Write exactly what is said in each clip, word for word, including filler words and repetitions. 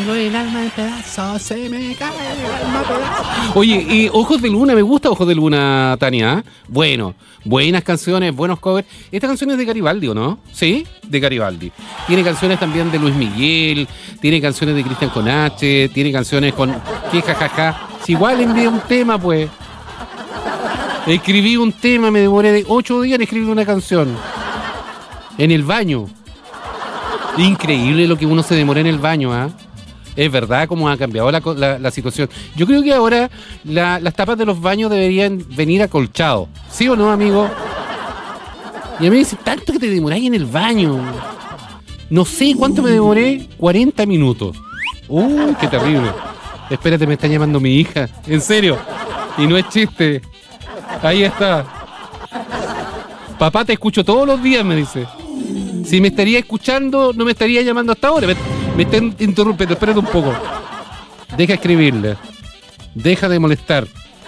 tengo el alma en pedazos, se me cae el alma en pedazos. Oye, eh, Ojos de Luna, me gusta Ojos de Luna, Tania. ¿eh? Bueno, buenas canciones, buenos covers. Esta canción es de Garibaldi, ¿o no? Sí, de Garibaldi. Tiene canciones también de Luis Miguel, tiene canciones de Cristian Conache, tiene canciones con... ¿Qué jajaja? Si igual envié un tema, pues... Escribí un tema, me demoré de ocho días en escribir una canción. En el baño. Increíble lo que uno se demora en el baño, ¿ah? ¿eh? Es verdad cómo ha cambiado la, la, la situación. Yo creo que ahora la, las tapas de los baños deberían venir acolchados. ¿Sí o no, amigo? Y a mí me dicen, tanto que te demoráis en el baño. No sé cuánto me demoré. cuarenta minutos. Uy, qué terrible. Espérate, me está llamando mi hija. En serio. Y no es chiste. Ahí está. Papá, te escucho todos los días, me dice. Si me estaría escuchando, no me estaría llamando hasta ahora. Me, me está interrumpiendo, espérate un poco. Deja escribirle. Deja de molestar.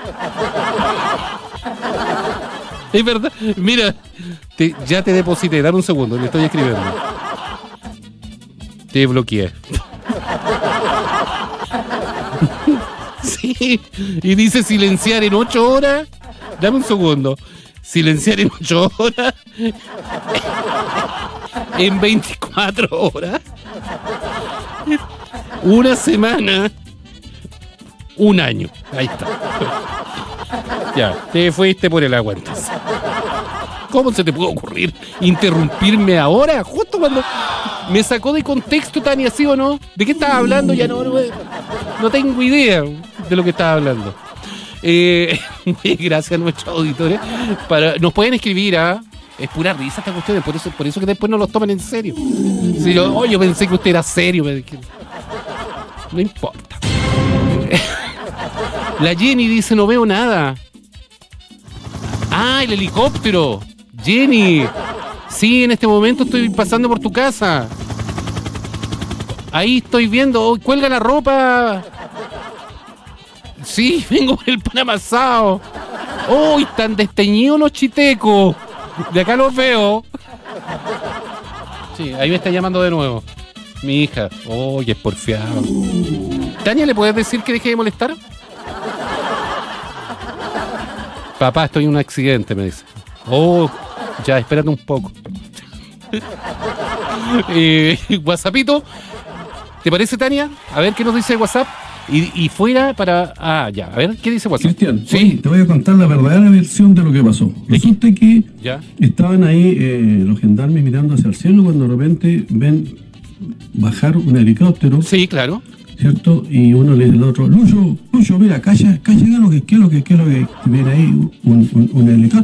Es verdad. Mira, te, ya te deposité. Dame un segundo, le estoy escribiendo. Te bloqueé. Sí. Y dice silenciar en ocho horas. Dame un segundo. Silenciar en ocho horas. En veinticuatro horas. Una semana. Un año. Ahí está. Ya, te fuiste por el agua entonces. ¿Cómo se te puede ocurrir interrumpirme ahora? Justo cuando me sacó de contexto, Tania, ¿sí o no? ¿De qué estaba hablando? Ya no, no, no tengo idea de lo que estaba hablando. Eh, gracias a nuestros auditores. Para, nos pueden escribir a... Es pura risa esta cuestión, por eso, por eso que después no los toman en serio. Si yo, oh, yo pensé que usted era serio. No importa. La Jenny dice, no veo nada. Ah, el helicóptero. Jenny. Sí, en este momento estoy pasando por tu casa. Ahí estoy viendo. Oh, cuelga la ropa. Sí, vengo por el pan amasado. ¡Oh, están desteñidos los chitecos! De acá los veo. Sí, ahí me está llamando de nuevo. Mi hija. ¡Oh, es porfiado! Tania, ¿le puedes decir que deje de molestar? Papá, estoy en un accidente, me dice. ¡Oh, ya, espérate un poco! eh, WhatsAppito. ¿Te parece, Tania? A ver qué nos dice WhatsApp. Y, y fuera para... Ah, ya. A ver, ¿qué dice WhatsApp? Cristian, sí. Oye, te voy a contar la verdadera versión de lo que pasó. Resulta que ¿Ya? estaban ahí eh, los gendarmes mirando hacia el cielo cuando de repente ven bajar un helicóptero. Sí, claro. ¿Cierto? Y uno le dice al otro, Lucho, Lucho, mira, calla, calla, ¿qué es lo que, qué es lo que, qué es lo que viene ahí? Un, un, un helicóptero.